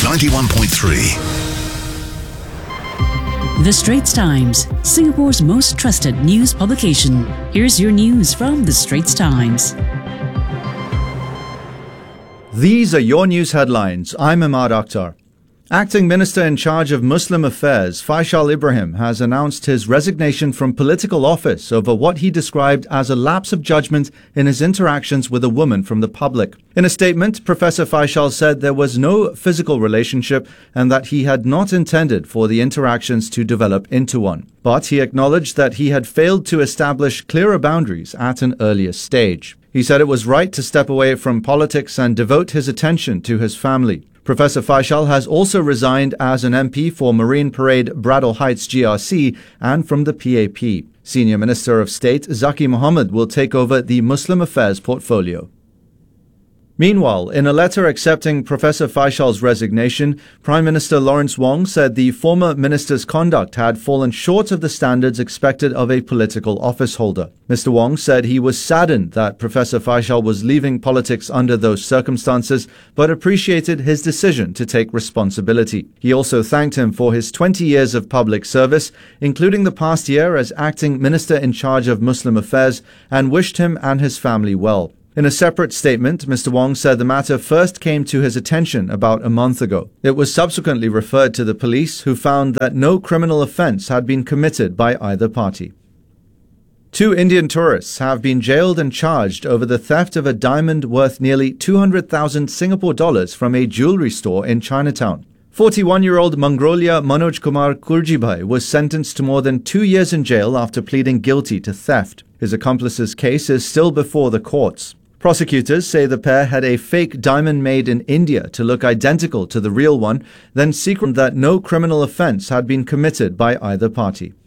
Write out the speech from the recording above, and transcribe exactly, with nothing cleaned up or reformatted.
ninety-one point three. The Straits Times, Singapore's most trusted news publication. Here's your news from The Straits Times. These are your news headlines. I'm Ahmad Akhtar. Acting Minister in charge of Muslim Affairs, Faisal Ibrahim, has announced his resignation from political office over what he described as a lapse of judgment in his interactions with a woman from the public. In a statement, Professor Faisal said there was no physical relationship and that he had not intended for the interactions to develop into one. But he acknowledged that he had failed to establish clearer boundaries at an earlier stage. He said it was right to step away from politics and devote his attention to his family. Professor Faisal has also resigned as an M P for Marine Parade Braddell Heights G R C and from the P A P. Senior Minister of State Zaki Mohammed will take over the Muslim Affairs portfolio. Meanwhile, in a letter accepting Professor Faisal's resignation, Prime Minister Lawrence Wong said the former minister's conduct had fallen short of the standards expected of a political office holder. Mister Wong said he was saddened that Professor Faisal was leaving politics under those circumstances, but appreciated his decision to take responsibility. He also thanked him for his twenty years of public service, including the past year as acting minister in charge of Muslim Affairs, and wished him and his family well. In a separate statement, Mister Wong said the matter first came to his attention about a month ago. It was subsequently referred to the police, who found that no criminal offence had been committed by either party. Two Indian tourists have been jailed and charged over the theft of a diamond worth nearly two hundred thousand Singapore dollars from a jewellery store in Chinatown. forty-one-year-old Mangrolia Manoj Kumar Kurjibhai was sentenced to more than two years in jail after pleading guilty to theft. His accomplice's case is still before the courts. Prosecutors say the pair had a fake diamond made in India to look identical to the real one, then secreted that no criminal offence had been committed by either party.